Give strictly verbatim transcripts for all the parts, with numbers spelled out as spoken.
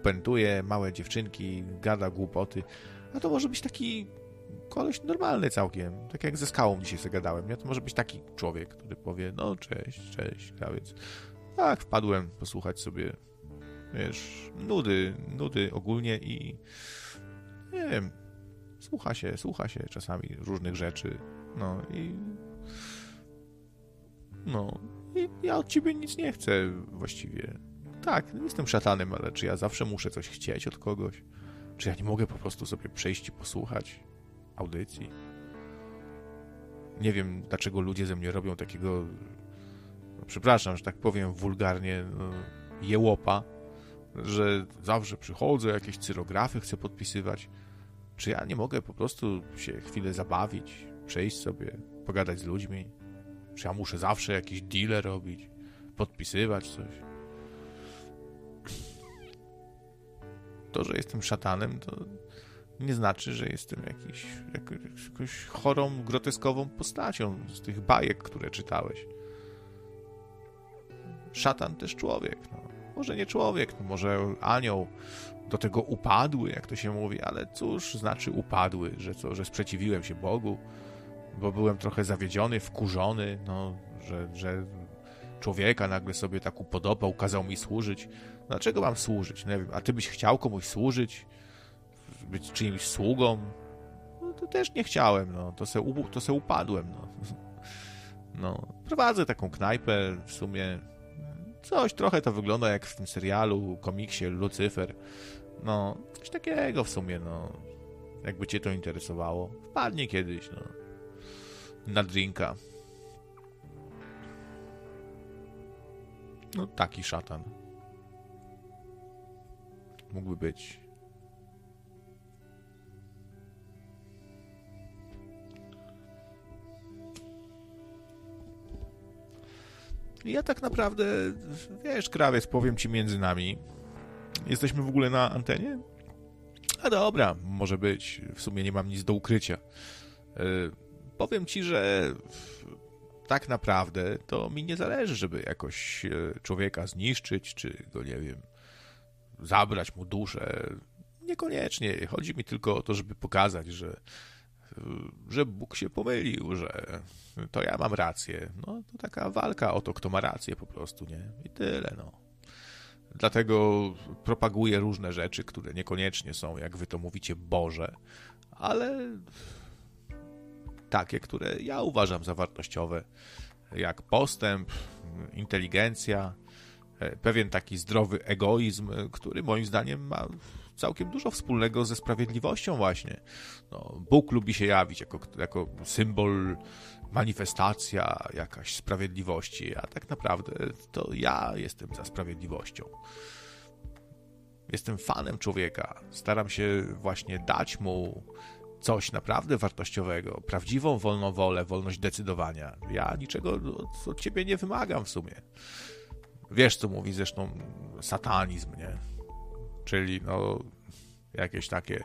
popętuje małe dziewczynki, gada głupoty. A to może być taki koleś normalny całkiem, tak jak ze Skałą dzisiaj sobie gadałem, nie? To może być taki człowiek, który powie, no cześć, cześć, a więc tak, wpadłem posłuchać sobie, wiesz, nudy, nudy ogólnie i nie wiem, słucha się, słucha się czasami różnych rzeczy, no i no i ja od ciebie nic nie chcę właściwie. Tak, jestem szatanem, ale czy ja zawsze muszę coś chcieć od kogoś? Czy ja nie mogę po prostu sobie przejść i posłuchać audycji? Nie wiem, dlaczego ludzie ze mnie robią takiego, no, przepraszam, że tak powiem wulgarnie, no, jełopa, że zawsze przychodzę, jakieś cyrografy chcę podpisywać. Czy ja nie mogę po prostu się chwilę zabawić, przejść sobie, pogadać z ludźmi? Czy ja muszę zawsze jakieś deale robić, podpisywać coś? To, że jestem szatanem, to nie znaczy, że jestem jakiś, jakąś, jakąś chorą, groteskową postacią z tych bajek, które czytałeś. Szatan też człowiek. No. Może nie człowiek, no może anioł, do tego upadły, jak to się mówi, ale cóż znaczy upadły, że co, że sprzeciwiłem się Bogu, bo byłem trochę zawiedziony, wkurzony, no, że, że człowieka nagle sobie tak upodobał, kazał mi służyć. Dlaczego mam służyć? Nie wiem, a ty byś chciał komuś służyć? Być czyimś sługą? No to też nie chciałem, no. To se, to se upadłem, no. No. Prowadzę taką knajpę, w sumie coś trochę to wygląda jak w tym serialu, komiksie Lucyfer. No, coś takiego w sumie, no. Jakby cię to interesowało. Wpadnij kiedyś, no. Na drinka. No, taki szatan. Mógłby być. Ja tak naprawdę, wiesz, krawiec, powiem ci między nami. Jesteśmy w ogóle na antenie? A dobra, może być. W sumie nie mam nic do ukrycia. Yy, powiem ci, że tak naprawdę to mi nie zależy, żeby jakoś człowieka zniszczyć, czy go, nie wiem, zabrać mu duszę. Niekoniecznie. Chodzi mi tylko o to, żeby pokazać, że, że Bóg się pomylił, że to ja mam rację. No to taka walka o to, kto ma rację po prostu, nie? I tyle, no. Dlatego propaguję różne rzeczy, które niekoniecznie są, jak wy to mówicie, Boże, ale takie, które ja uważam za wartościowe, jak postęp, inteligencja, pewien taki zdrowy egoizm, który moim zdaniem ma całkiem dużo wspólnego ze sprawiedliwością właśnie. No, Bóg lubi się jawić jako, jako symbol, manifestacja jakaś sprawiedliwości, a tak naprawdę to ja jestem za sprawiedliwością. Jestem fanem człowieka. Staram się właśnie dać mu coś naprawdę wartościowego, prawdziwą wolną wolę, wolność decydowania. Ja niczego od, od ciebie nie wymagam w sumie. Wiesz, co mówi zresztą satanizm, nie? Czyli no jakieś takie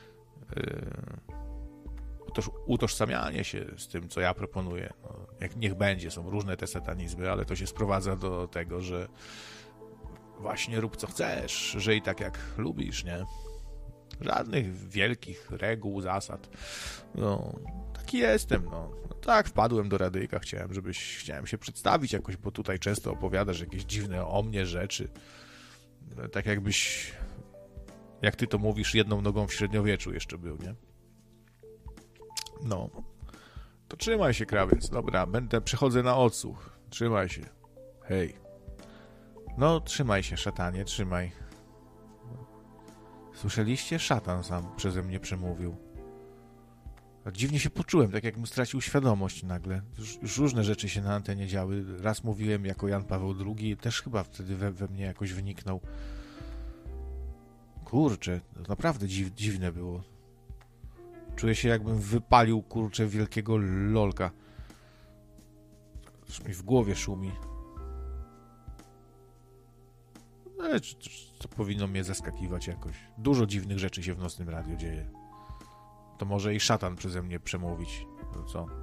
yy, utożsamianie się z tym, co ja proponuję. No, jak niech będzie, są różne te satanizmy, ale to się sprowadza do tego, że właśnie rób co chcesz, żyj tak jak lubisz, nie? Żadnych wielkich reguł, zasad. No, taki jestem, no. No tak, wpadłem do radyjka, chciałem, żebyś, chciałem się przedstawić jakoś, bo tutaj często opowiadasz jakieś dziwne o mnie rzeczy. Tak jakbyś, jak ty to mówisz, jedną nogą w średniowieczu jeszcze był, nie? No. To trzymaj się, krawiec. Dobra, będę, przechodzę na odsłuch. Trzymaj się. Hej. No, trzymaj się, szatanie, trzymaj. Słyszeliście? Szatan sam przeze mnie przemówił. Dziwnie się poczułem, tak jakbym stracił świadomość nagle. Już, już różne rzeczy się na antenie działy. Raz mówiłem jako Jan Paweł drugi, też chyba wtedy we, we mnie jakoś wyniknął. Kurczę, to naprawdę dziw, dziwne było. Czuję się, jakbym wypalił, kurczę, wielkiego lolka. Już mi w głowie szumi. Ale to powinno mnie zaskakiwać jakoś. Dużo dziwnych rzeczy się w Nocnym Radiu dzieje. To może i szatan przeze mnie przemówić. No co?